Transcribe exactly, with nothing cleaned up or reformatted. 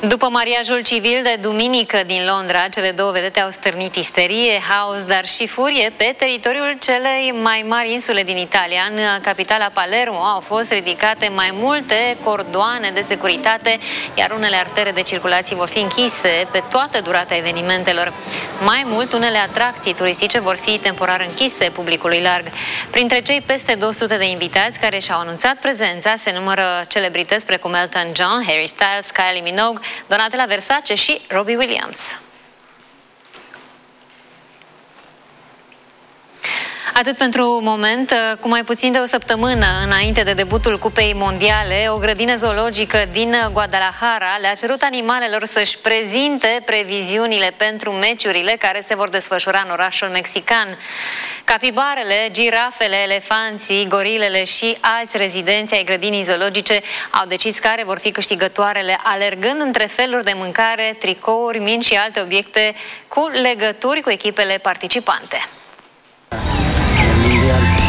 După mariajul civil de duminică din Londra, cele două vedete au stârnit isterie, haos, dar și furie pe teritoriul celei mai mari insule din Italia. În capitala Palermo au fost ridicate mai multe cordoane de securitate, iar unele artere de circulație vor fi închise pe toată durata evenimentelor. Mai mult, unele atracții turistice vor fi temporar închise publicului larg. Printre cei peste două sute de invitați care și-au anunțat prezența se numără celebrități precum Elton John, Harry Styles, Kylie Minogue, Donatella Versace și Robbie Williams. Atât pentru moment. Cu mai puțin de o săptămână înainte de debutul Cupei Mondiale, o grădină zoologică din Guadalajara le-a cerut animalelor să-și prezinte previziunile pentru meciurile care se vor desfășura în orașul mexican. Capibarele, girafele, elefanții, gorilele și alți rezidenți ai grădinii zoologice au decis care vor fi câștigătoarele, alergând între feluri de mâncare, tricouri, mingi și alte obiecte cu legături cu echipele participante.